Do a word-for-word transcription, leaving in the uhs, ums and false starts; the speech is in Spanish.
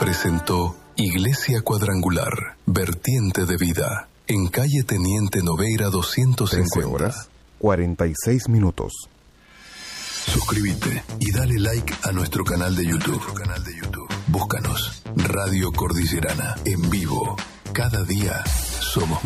presentó Iglesia Cuadrangular, Vertiente de Vida, en calle Teniente Nogueira doscientos cincuenta. trece horas, cuarenta y seis minutos. Suscríbete y dale like a nuestro canal de YouTube. Canal de YouTube. Búscanos, Radio Cordillerana, en vivo. Cada día somos más.